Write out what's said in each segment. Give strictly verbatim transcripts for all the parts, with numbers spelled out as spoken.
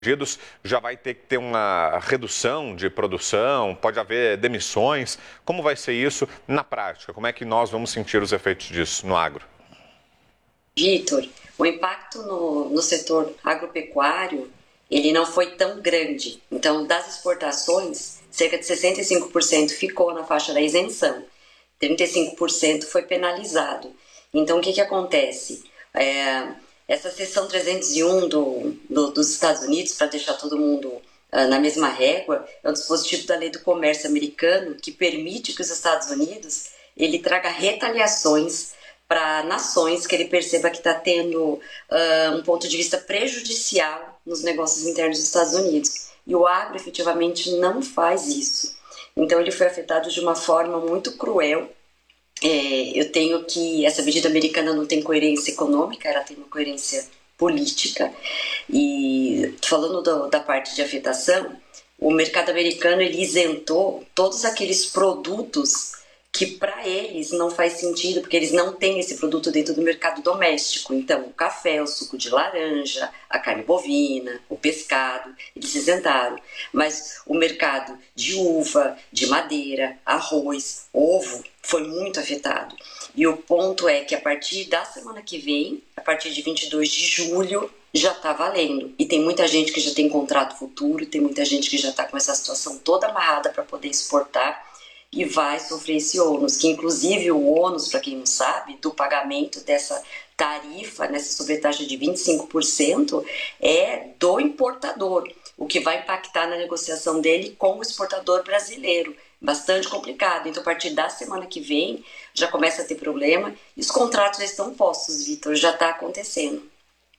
já vai ter que ter uma redução de produção, pode haver demissões. Como vai ser isso na prática? Como é que nós vamos sentir os efeitos disso no agro? Vitor, o impacto no, no setor agropecuário, ele não foi tão grande. Então, das exportações, cerca de sessenta e cinco por cento ficou na faixa da isenção, trinta e cinco por cento foi penalizado. Então, o que, que acontece? É, essa seção trezentos e um do, do, dos Estados Unidos, para deixar todo mundo uh, na mesma régua, é um dispositivo da lei do comércio americano que permite que os Estados Unidos ele traga retaliações para nações que ele perceba que está tendo uh, um ponto de vista prejudicial nos negócios internos dos Estados Unidos. E o agro efetivamente não faz isso. Então ele foi afetado de uma forma muito cruel. É, eu tenho que... Essa medida americana não tem coerência econômica, ela tem uma coerência política. E falando do, da parte de afetação, o mercado americano ele isentou todos aqueles produtos que para eles não faz sentido, porque eles não têm esse produto dentro do mercado doméstico. Então, o café, o suco de laranja, a carne bovina, o pescado, eles isentaram. Mas o mercado de uva, de madeira, arroz, ovo, foi muito afetado. E o ponto é que a partir da semana que vem, a partir de vinte e dois de julho, já está valendo. E tem muita gente que já tem contrato futuro, tem muita gente que já está com essa situação toda amarrada para poder exportar, e vai sofrer esse ônus, que inclusive o ônus, para quem não sabe, do pagamento dessa tarifa, nessa sobretaxa de vinte e cinco por cento, é do importador, o que vai impactar na negociação dele com o exportador brasileiro. Bastante complicado. Então, a partir da semana que vem, já começa a ter problema, e os contratos já estão postos, Vitor, já está acontecendo.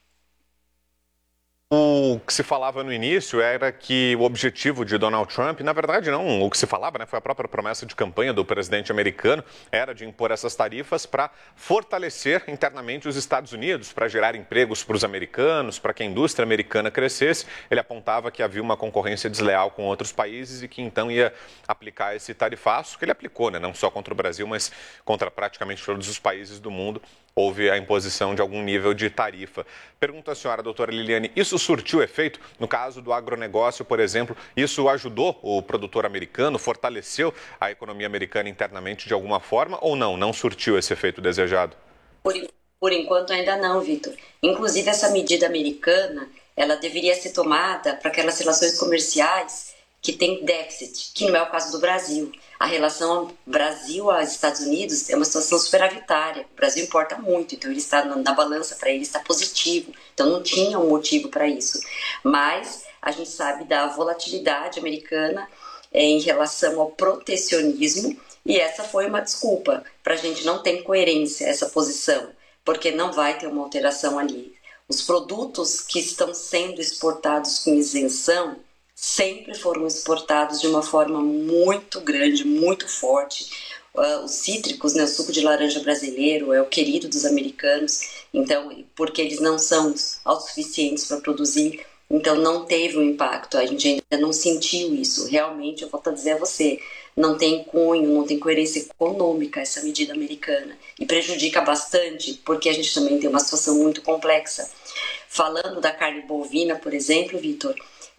O que se falava no início era que o objetivo de Donald Trump, na verdade não, o que se falava, né, foi a própria promessa de campanha do presidente americano, era de impor essas tarifas para fortalecer internamente os Estados Unidos, para gerar empregos para os americanos, para que a indústria americana crescesse. Ele apontava que havia uma concorrência desleal com outros países e que então ia aplicar esse tarifaço, que ele aplicou, né, não só contra o Brasil, mas contra praticamente todos os países do mundo. Houve a imposição de algum nível de tarifa. Pergunto à senhora, doutora Liliane, isso surtiu efeito? No caso do agronegócio, por exemplo, isso ajudou o produtor americano, fortaleceu a economia americana internamente de alguma forma ou não? Não surtiu esse efeito desejado? Por, por enquanto ainda não, Vitor. Inclusive essa medida americana, ela deveria ser tomada para aquelas relações comerciais que tem déficit, que não é o caso do Brasil. A relação Brasil aos Estados Unidos é uma situação superavitária. O Brasil importa muito, então ele está na balança, para ele está positivo. Então não tinha um motivo para isso. Mas a gente sabe da volatilidade americana é, em relação ao protecionismo, e essa foi uma desculpa para a gente não ter coerência essa posição, porque não vai ter uma alteração ali. Os produtos que estão sendo exportados com isenção sempre foram exportados de uma forma muito grande, muito forte. Uh, os cítricos, né, o suco de laranja brasileiro é o querido dos americanos, então, porque eles não são autossuficientes para produzir, então não teve um impacto, a gente ainda não sentiu isso. Realmente, eu volto a dizer a você, não tem cunho, não tem coerência econômica essa medida americana, e prejudica bastante, porque a gente também tem uma situação muito complexa. Falando da carne bovina, por exemplo, Vitor,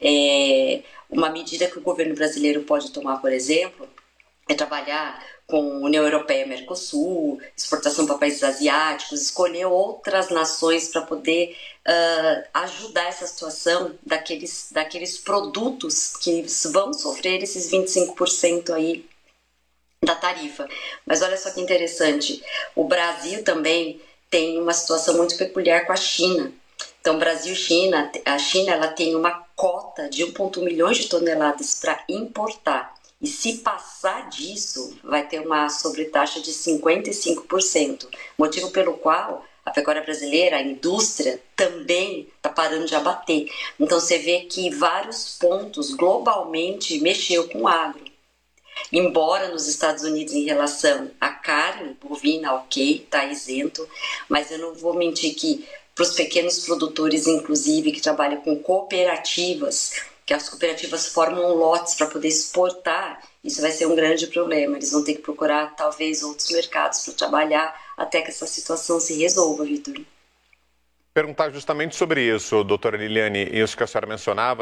É, uma medida que o governo brasileiro pode tomar, por exemplo, é trabalhar com a União Europeia, Mercosul, exportação para países asiáticos, escolher outras nações para poder uh, ajudar essa situação daqueles, daqueles produtos que vão sofrer esses vinte e cinco por cento aí da tarifa. Mas olha só que interessante, o Brasil também tem uma situação muito peculiar com a China. Então, Brasil e China, a China ela tem uma cota de um vírgula um milhões de toneladas para importar. E se passar disso, vai ter uma sobretaxa de cinquenta e cinco por cento. Motivo pelo qual a pecuária brasileira, a indústria, também está parando de abater. Então, você vê que vários pontos globalmente mexeu com o agro. Embora nos Estados Unidos, em relação à carne bovina, ok, está isento, mas eu não vou mentir que para os pequenos produtores, inclusive, que trabalham com cooperativas, que as cooperativas formam lotes para poder exportar, isso vai ser um grande problema. Eles vão ter que procurar, talvez, outros mercados para trabalhar até que essa situação se resolva, Vitor. perguntar justamente sobre isso, doutora Liliane, isso que a senhora mencionava,